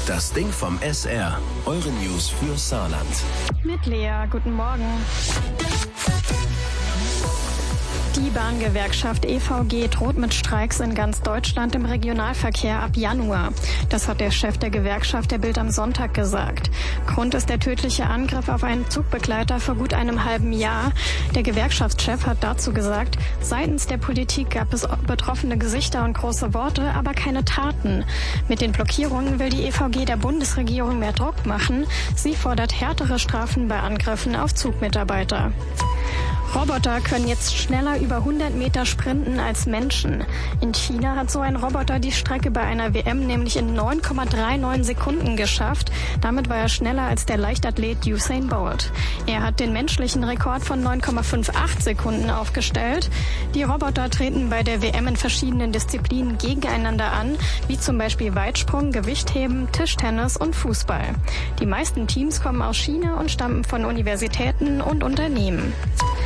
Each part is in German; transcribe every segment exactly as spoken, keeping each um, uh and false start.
Das Ding vom S R. Eure News für Saarland. Mit Lea, guten Morgen. Die Bahngewerkschaft E V G droht mit Streiks in ganz Deutschland im Regionalverkehr ab Januar. Das hat der Chef der Gewerkschaft der Bild am Sonntag gesagt. Grund ist der tödliche Angriff auf einen Zugbegleiter vor gut einem halben Jahr. Der Gewerkschaftschef hat dazu gesagt, seitens der Politik gab es betroffene Gesichter und große Worte, aber keine Taten. Mit den Blockierungen will die E V G der Bundesregierung mehr Druck machen. Sie fordert härtere Strafen bei Angriffen auf Zugmitarbeiter. Roboter können jetzt schneller über hundert Meter sprinten als Menschen. In China hat so ein Roboter die Strecke bei einer W M nämlich in neun Komma neununddreißig Sekunden geschafft. Damit war er schneller als der Leichtathlet Usain Bolt. Er hat den menschlichen Rekord von neun Komma achtundfünfzig Sekunden aufgestellt. Die Roboter treten bei der W M in verschiedenen Disziplinen gegeneinander an, wie zum Beispiel Weitsprung, Gewichtheben, Tischtennis und Fußball. Die meisten Teams kommen aus China und stammen von Universitäten und Unternehmen.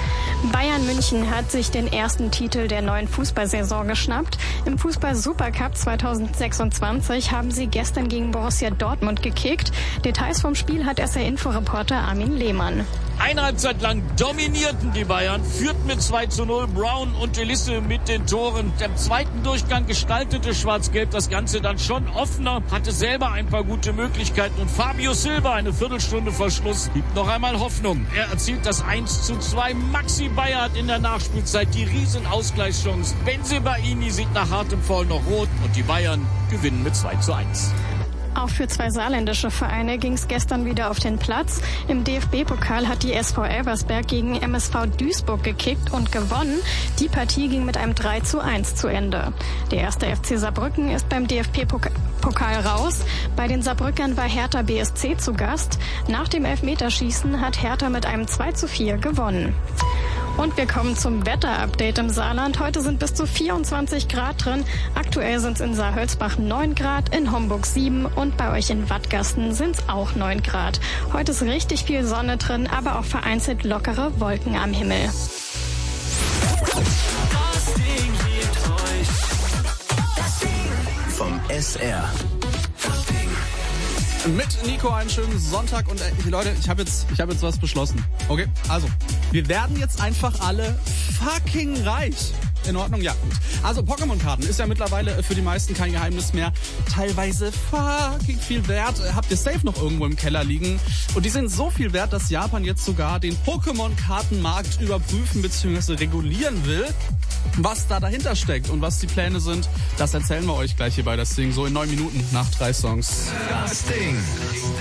Bayern München hat sich den ersten Titel der neuen Fußballsaison geschnappt. Im Fußball-Supercup zweitausendsechsundzwanzig haben sie gestern gegen Borussia Dortmund gekickt. Details vom Spiel hat S R-Inforeporter Armin Lehmann. Eine Halbzeit lang dominierten die Bayern, führten mit zwei zu null, Brown und Elisse mit den Toren. Im zweiten Durchgang gestaltete Schwarz-Gelb das Ganze dann schon offener, hatte selber ein paar gute Möglichkeiten und Fabio Silva, eine Viertelstunde vor Schluss, gibt noch einmal Hoffnung. Er erzielt das eins zu zwei. Maxi Bayer hat in der Nachspielzeit die riesen Ausgleichschance. Bensebaini sieht nach hartem Foul noch rot und die Bayern gewinnen mit zwei zu eins. Auch für zwei saarländische Vereine ging es gestern wieder auf den Platz. Im D F B-Pokal hat die S V Elversberg gegen M S V Duisburg gekickt und gewonnen. Die Partie ging mit einem drei zu eins zu Ende. Der erste F C Saarbrücken ist beim D F B-Pokal raus. Bei den Saarbrückern war Hertha B S C zu Gast. Nach dem Elfmeterschießen hat Hertha mit einem zwei zu vier gewonnen. Und wir kommen zum Wetter-Update im Saarland. Heute sind bis zu vierundzwanzig Grad drin. Aktuell sind es in Saarhölzbach neun Grad, in Homburg sieben und bei euch in Wattgasten sind es auch neun Grad. Heute ist richtig viel Sonne drin, aber auch vereinzelt lockere Wolken am Himmel. Das Ding gibt euch das Ding vom S R. Mit Nico einen schönen Sonntag und äh, Leute, ich habe jetzt, ich habe jetzt was beschlossen. Okay, also wir werden jetzt einfach alle fucking reich. In Ordnung, ja gut. Also Pokémon-Karten ist ja mittlerweile für die meisten kein Geheimnis mehr. Teilweise fucking viel wert. Habt ihr safe noch irgendwo im Keller liegen. Und die sind so viel wert, dass Japan jetzt sogar den Pokémon-Kartenmarkt überprüfen bzw. regulieren will. Was da dahinter steckt und was die Pläne sind, das erzählen wir euch gleich hier bei Das Ding. So in neun Minuten nach drei Songs. Das Ding.